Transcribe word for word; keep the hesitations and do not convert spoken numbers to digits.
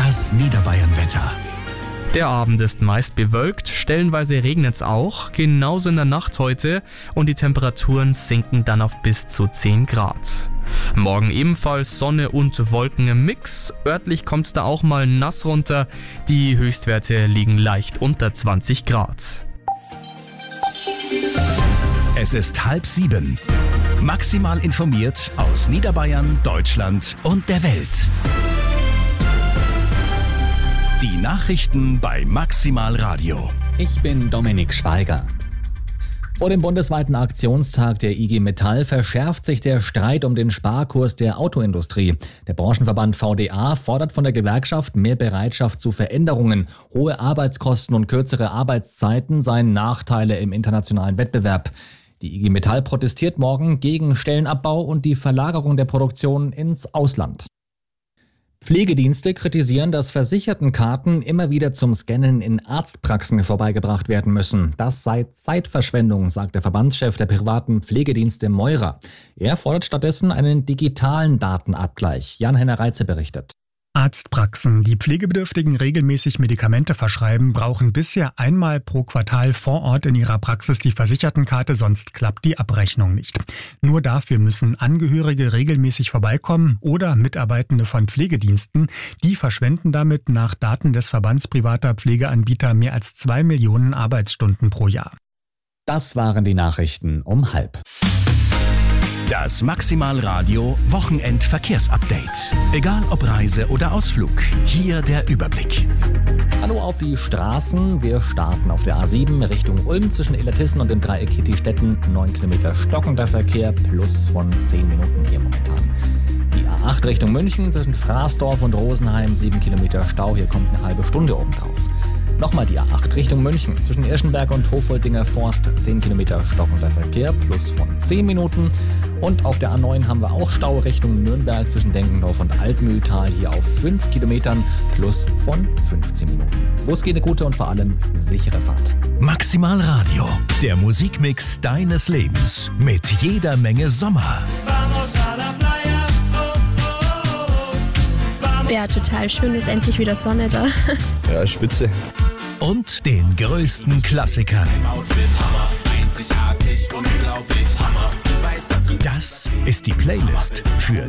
Das Niederbayern-Wetter. Der Abend ist meist bewölkt, stellenweise regnet es auch, genauso in der Nacht heute, und die Temperaturen sinken dann auf bis zu zehn Grad. Morgen ebenfalls Sonne und Wolken im Mix, örtlich kommt es da auch mal nass runter, die Höchstwerte liegen leicht unter zwanzig Grad. Es ist halb sieben. Maximal informiert aus Niederbayern, Deutschland und der Welt. Die Nachrichten bei Maximal Radio. Ich bin Dominik Schweiger. Vor dem bundesweiten Aktionstag der I G Metall verschärft sich der Streit um den Sparkurs der Autoindustrie. Der Branchenverband V D A fordert von der Gewerkschaft mehr Bereitschaft zu Veränderungen. Hohe Arbeitskosten und kürzere Arbeitszeiten seien Nachteile im internationalen Wettbewerb. Die I G Metall protestiert morgen gegen Stellenabbau und die Verlagerung der Produktion ins Ausland. Pflegedienste kritisieren, dass Versichertenkarten immer wieder zum Scannen in Arztpraxen vorbeigebracht werden müssen. Das sei Zeitverschwendung, sagt der Verbandschef der privaten Pflegedienste Meurer. Er fordert stattdessen einen digitalen Datenabgleich. Jan-Henner Reitze berichtet. Arztpraxen, die Pflegebedürftigen regelmäßig Medikamente verschreiben, brauchen bisher einmal pro Quartal vor Ort in ihrer Praxis die Versichertenkarte, sonst klappt die Abrechnung nicht. Nur dafür müssen Angehörige regelmäßig vorbeikommen oder Mitarbeitende von Pflegediensten. Die verschwenden damit nach Daten des Verbands privater Pflegeanbieter mehr als zwei Millionen Arbeitsstunden pro Jahr. Das waren die Nachrichten um halb. Das Maximal Radio Wochenend-Verkehrsupdate. Egal ob Reise oder Ausflug, hier der Überblick. Hallo auf die Straßen. Wir starten auf der A sieben Richtung Ulm zwischen Illertissen und dem Dreieck Hitti-Stetten. neun Kilometer stockender Verkehr plus von zehn Minuten hier momentan. Die A acht Richtung München zwischen Fraßdorf und Rosenheim. sieben Kilometer Stau. Hier kommt eine halbe Stunde obendrauf. Nochmal die A acht Richtung München zwischen Irschenberg und Hofoldinger Forst. zehn Kilometer stockender Verkehr plus von zehn Minuten. Und auf der A neun haben wir auch Stau Richtung Nürnberg zwischen Denkendorf und Altmühltal. Hier auf fünf Kilometern plus von fünfzehn Minuten. Los geht eine gute und vor allem sichere Fahrt. Maximal Radio, der Musikmix deines Lebens. Mit jeder Menge Sommer. Ja, total schön, ist endlich wieder Sonne da. Ja, spitze. Und den größten Klassikern. Das ist die Playlist für